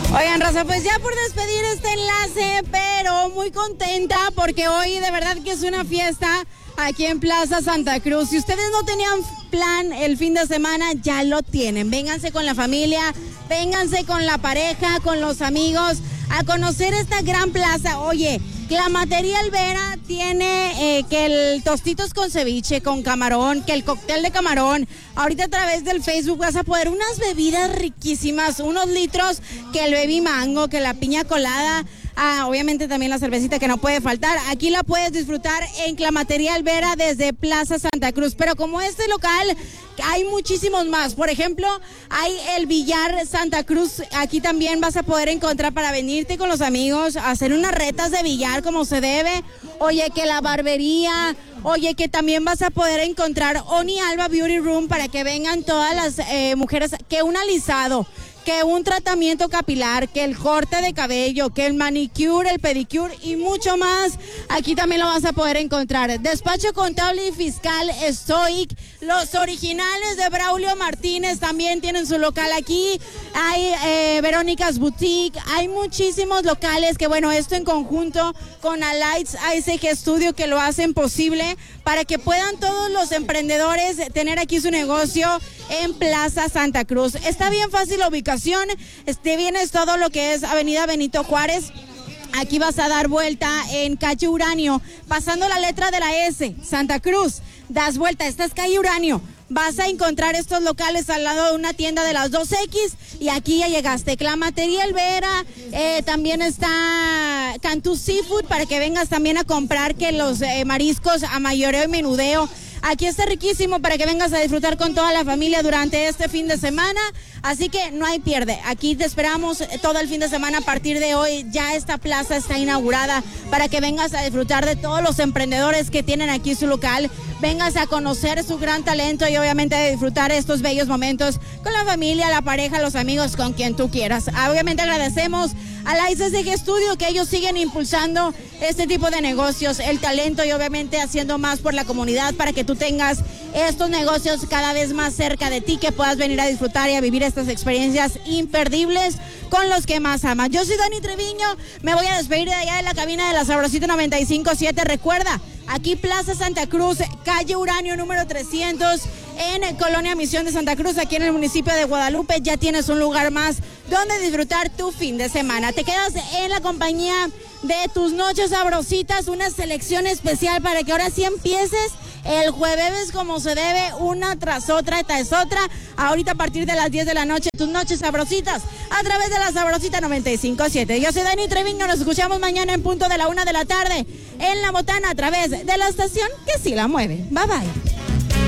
Oigan, raza, pues ya por despedir este enlace, pero muy contenta porque hoy de verdad que es una fiesta aquí en Plaza Santa Cruz. Si ustedes no tenían plan el fin de semana, ya lo tienen. Vénganse con la familia, vénganse con la pareja, con los amigos, a conocer esta gran plaza. Oye, Clamatería Elvera tiene que el tostitos con ceviche, con camarón, que el cóctel de camarón. Ahorita a través del Facebook vas a poder unas bebidas riquísimas, unos litros, que el baby mango, que la piña colada. Obviamente también la cervecita que no puede faltar. Aquí la puedes disfrutar en Clamatería Elvera desde Plaza Santa Cruz. Pero como este local, hay muchísimos más. Por ejemplo, hay el Billar Santa Cruz. Aquí también vas a poder encontrar para venirte con los amigos, hacer unas retas de billar como se debe. Oye, que la barbería. Oye, que también vas a poder encontrar Oni Alba Beauty Room para que vengan todas las mujeres. Que un alisado, que un tratamiento capilar, que el corte de cabello, que el manicure, el pedicure y mucho más. Aquí también lo vas a poder encontrar. Despacho contable y fiscal Stoic. Los originales de Braulio Martínez también tienen su local aquí. Hay Verónica's Boutique. Hay muchísimos locales que, bueno, esto en conjunto con Alights ASG Studio, que lo hacen posible para que puedan todos los emprendedores tener aquí su negocio en Plaza Santa Cruz. Está bien fácil la ubicación. Vienes todo lo que es Avenida Benito Juárez. Aquí vas a dar vuelta en calle Uranio, pasando la letra de la S, Santa Cruz. Das vuelta, esta es calle Uranio. Vas a encontrar estos locales al lado de una tienda de las 2X y aquí ya llegaste. Clamatería Elvera, también está Cantú Seafood para que vengas también a comprar que los mariscos a mayoreo y menudeo. Aquí está riquísimo para que vengas a disfrutar con toda la familia durante este fin de semana, así que no hay pierde. Aquí te esperamos todo el fin de semana. A partir de hoy ya esta plaza está inaugurada para que vengas a disfrutar de todos los emprendedores que tienen aquí su local. Vengas a conocer su gran talento y obviamente a disfrutar estos bellos momentos con la familia, la pareja, los amigos, con quien tú quieras. Obviamente agradecemos a la ASG Studio que ellos siguen impulsando este tipo de negocios, el talento y obviamente haciendo más por la comunidad para que tú tengas estos negocios cada vez más cerca de ti, que puedas venir a disfrutar y a vivir estas experiencias imperdibles con los que más amas. Yo soy Dani Treviño, me voy a despedir de allá de la cabina de la Sabrosita 95.7. Recuerda, aquí Plaza Santa Cruz, calle Uranio número 300, en Colonia Misión de Santa Cruz, aquí en el municipio de Guadalupe. Ya tienes un lugar más donde disfrutar tu fin de semana. Te quedas en la compañía de tus noches sabrositas, una selección especial para que ahora sí empieces el jueves como se debe, una tras otra, ahorita a partir de las 10 de la noche, tus noches sabrositas, a través de la Sabrosita 95.7. Yo soy Dani Treviño, nos escuchamos mañana en punto de la 1 de la tarde, en La Botana, a través de la estación que sí la mueve. Bye bye.